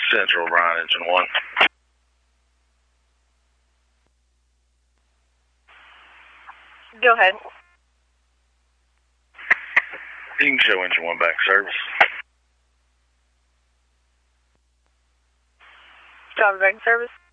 Central, Ryan, engine 1. Go ahead. You can show engine 1 back service. Stop back service.